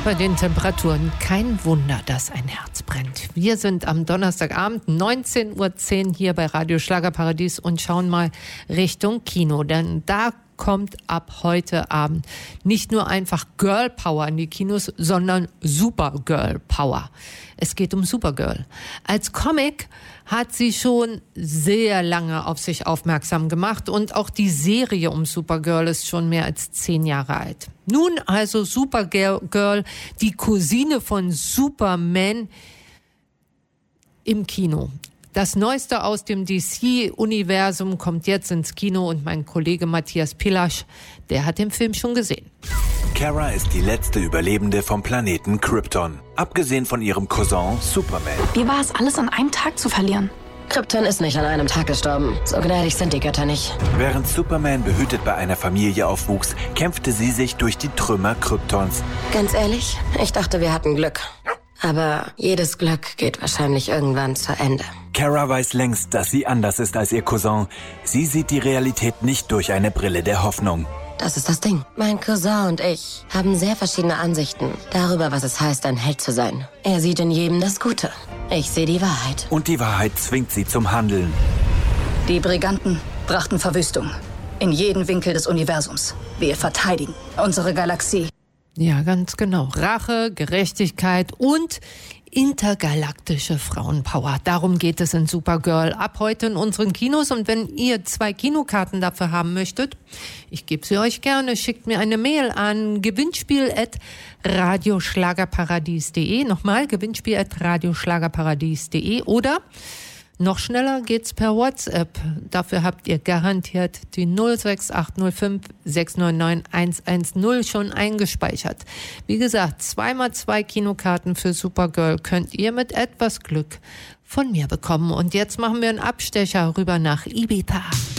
Bei den Temperaturen kein Wunder, dass ein Herz brennt. Wir sind am Donnerstagabend 19:10 Uhr hier bei Radio Schlagerparadies und schauen mal Richtung Kino, denn da kommt ab heute Abend nicht nur einfach Girl Power in die Kinos, sondern Supergirl Power. Es geht um Supergirl. Als Comic hat sie schon sehr lange auf sich aufmerksam gemacht und auch die Serie um Supergirl ist schon mehr als 10 Jahre alt. Nun also Supergirl, die Cousine von Superman im Kino. Das Neueste aus dem DC-Universum kommt jetzt ins Kino und mein Kollege Matthias Pilasch, der hat den Film schon gesehen. Kara ist die letzte Überlebende vom Planeten Krypton. Abgesehen von ihrem Cousin Superman. Wie war es, alles an einem Tag zu verlieren? Krypton ist nicht an einem Tag gestorben. So gnädig sind die Götter nicht. Während Superman behütet bei einer Familie aufwuchs, kämpfte sie sich durch die Trümmer Kryptons. Ganz ehrlich, ich dachte, wir hatten Glück. Aber jedes Glück geht wahrscheinlich irgendwann zu Ende. Kara weiß längst, dass sie anders ist als ihr Cousin. Sie sieht die Realität nicht durch eine Brille der Hoffnung. Das ist das Ding. Mein Cousin und ich haben sehr verschiedene Ansichten darüber, was es heißt, ein Held zu sein. Er sieht in jedem das Gute. Ich sehe die Wahrheit. Und die Wahrheit zwingt sie zum Handeln. Die Briganten brachten Verwüstung in jeden Winkel des Universums. Wir verteidigen unsere Galaxie. Ja, ganz genau. Rache, Gerechtigkeit und intergalaktische Frauenpower. Darum geht es in Supergirl ab heute in unseren Kinos. Und wenn ihr 2 Kinokarten dafür haben möchtet, ich gebe sie euch gerne, schickt mir eine Mail an gewinnspiel@radioschlagerparadies.de. Nochmal, gewinnspiel@radioschlagerparadies.de oder noch schneller geht's per WhatsApp. Dafür habt ihr garantiert die 06805 699 110 schon eingespeichert. Wie gesagt, 2x2 Kinokarten für Supergirl könnt ihr mit etwas Glück von mir bekommen. Und jetzt machen wir einen Abstecher rüber nach Ibiza.